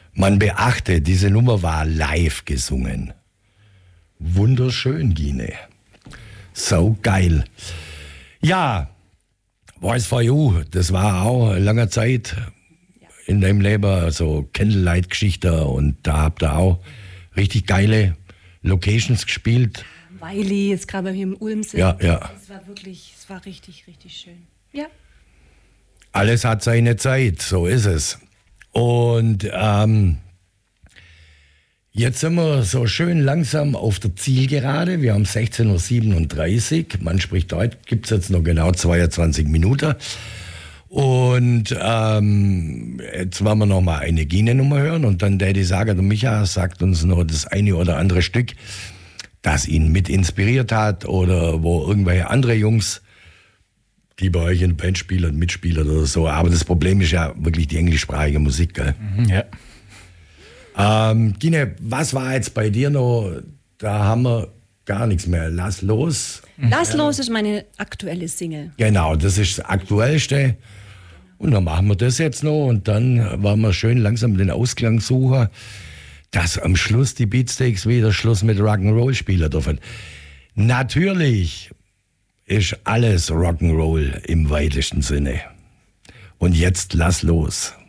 Man beachte, diese Nummer war live gesungen. Wunderschön, Gine. So geil. Ja, Voice for You, das war auch lange Zeit in deinem Leben, so Candlelight-Geschichte, und da habt ihr auch richtig geile Locations gespielt. Wiley, jetzt gerade hier im Ulm sind. Ja. Es war richtig, richtig schön. Ja. Alles hat seine Zeit, so ist es. Und jetzt sind wir so schön langsam auf der Zielgerade. Wir haben 16:37 Uhr. Man spricht heute, gibt es jetzt noch genau 22 Minuten. Und jetzt wollen wir noch mal eine Gine-Nummer hören. Und dann der sagen, der Micha sagt uns noch das eine oder andere Stück, das ihn mit inspiriert hat oder wo irgendwelche andere Jungs, die bei euch in der Band spielen, mitspielen oder so. Aber das Problem ist ja wirklich die englischsprachige Musik, gell? Ja. Gine, was war jetzt bei dir noch? Da haben wir gar nichts mehr. Lass los. Lass los ist meine aktuelle Single. Genau, das ist das Aktuellste. Und dann machen wir das jetzt noch und dann wollen wir schön langsam den Ausklang suchen, dass am Schluss die Beatsteaks wieder Schluss mit Rock'n'Roll spielen dürfen. Natürlich ist alles Rock'n'Roll im weitesten Sinne. Und jetzt lass los.